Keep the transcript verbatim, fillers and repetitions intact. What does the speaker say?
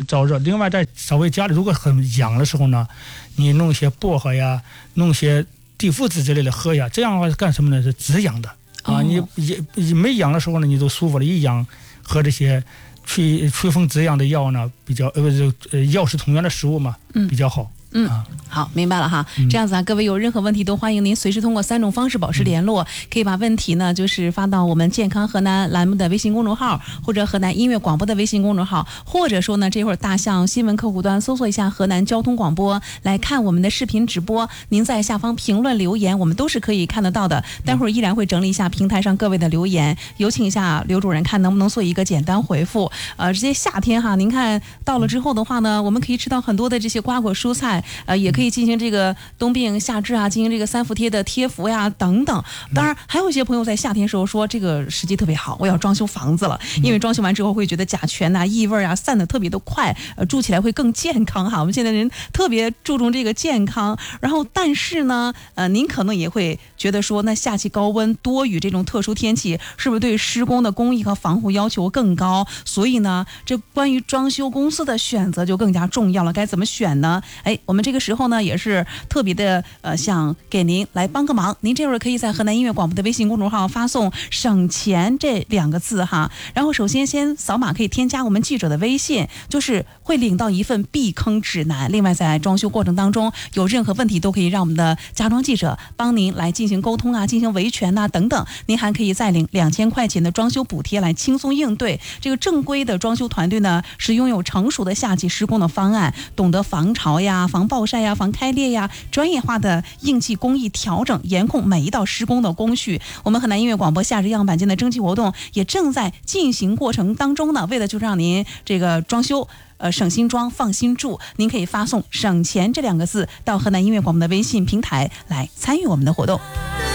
燥热。另外，在稍微家里如果很痒的时候呢，你弄些薄荷呀，弄些地肤子之类的喝呀，这样的话干什么呢？是止痒的啊。哦、你也没痒的时候呢，你就舒服了；一痒，喝这些祛祛风止痒的药呢，比较呃不是呃药食同源的食物嘛，嗯、比较好。 嗯，好，明白了哈。这样子啊，各位有任何问题都欢迎您随时通过三种方式保持联络，嗯、可以把问题呢就是发到我们健康河南栏目的微信公众号，或者河南音乐广播的微信公众号，或者说呢这会儿大象新闻客户端搜索一下河南交通广播来看我们的视频直播，您在下方评论留言，我们都是可以看得到的。待会儿依然会整理一下平台上各位的留言，有请一下刘主任看能不能做一个简单回复。呃，这些夏天哈，您看到了之后的话呢，我们可以吃到很多的这些瓜果蔬菜。呃，也可以进行这个冬病夏治啊，进行这个三伏贴的贴服呀等等。当然，还有一些朋友在夏天时候说这个时机特别好，我要装修房子了，因为装修完之后会觉得甲醛呐、啊、异味啊散得特别的快，呃，住起来会更健康哈。我们现在人特别注重这个健康，然后但是呢，呃，您可能也会觉得说，那夏季高温多雨这种特殊天气，是不是对施工的工艺和防护要求更高？所以呢，这关于装修公司的选择就更加重要了。该怎么选呢？哎，我们这个时候呢也是特别的呃想给您来帮个忙，您这会儿可以在河南音乐广播的微信公众号发送省钱这两个字哈，然后首先先扫码可以添加我们记者的微信，就是会领到一份避坑指南。另外在装修过程当中有任何问题都可以让我们的家装记者帮您来进行沟通啊，进行维权呐、啊、等等，您还可以再领两千块钱的装修补贴来轻松应对。这个正规的装修团队呢是拥有成熟的夏季施工的方案，懂得防潮呀、防暴晒呀、防开裂呀，专业化的应急工艺调整，严控每一道施工的工序。我们河南音乐广播夏日样板间的征集活动也正在进行过程当中呢，为了就让您这个装修呃，省心装放心住，您可以发送省钱这两个字到河南音乐广播的微信平台来参与我们的活动。